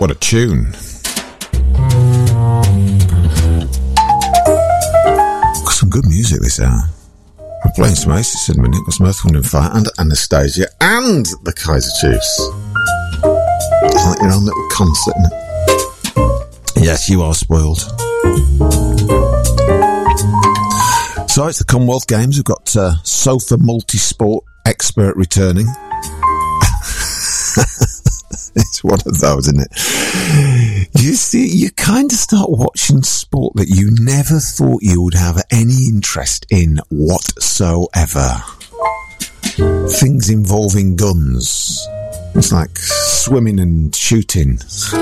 What a tune. Got some good music this hour. We're playing some Oasis in a minute. Got some Earth, Wind and Fire and Anastasia and the Kaiser Chiefs. It's like your own little concert, isn't it? Yes, you are spoiled. So it's the Commonwealth Games. We've got Sofa Multisport Expert returning. It's one of those, isn't it? You see, you kind of start watching sport that you never thought you would have any interest in whatsoever. Things involving guns. It's like swimming and shooting.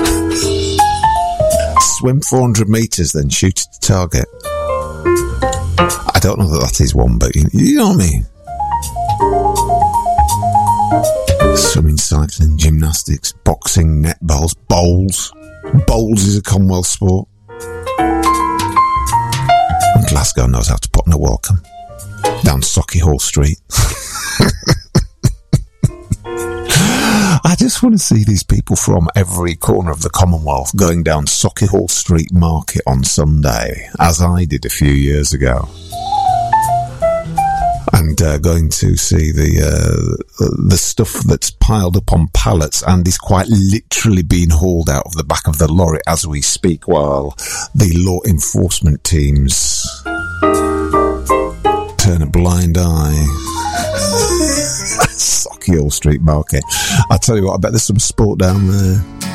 Swim 400 metres, then shoot at the target. I don't know that is one, but you know what I mean? Swimming, cycling, gymnastics, boxing, netballs, bowls. Bowls is a Commonwealth sport. And Glasgow knows how to put on a welcome. Down Sauchiehall Street. I just want to see these people from every corner of the Commonwealth going down Sauchiehall Street Market on Sunday, as I did a few years ago. And going to see the stuff that's piled up on pallets and is quite literally being hauled out of the back of the lorry as we speak, while the law enforcement teams turn a blind eye. Sauchiehall Street Market. I tell you what, I bet there's some sport down there.